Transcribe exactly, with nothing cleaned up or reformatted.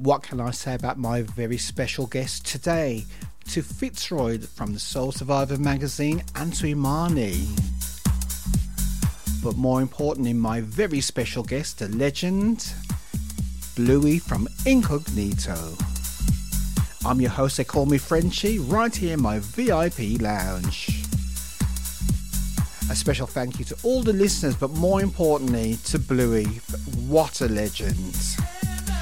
What can I say about my very special guest today? To Fitzroy from the Soul Survivor magazine and to Imani. But more importantly, my very special guest, the legend, Bluey from Incognito. I'm your host, they call me Frenchie, right here in my V I P lounge. A special thank you to all the listeners, but more importantly to Bluey. What a legend.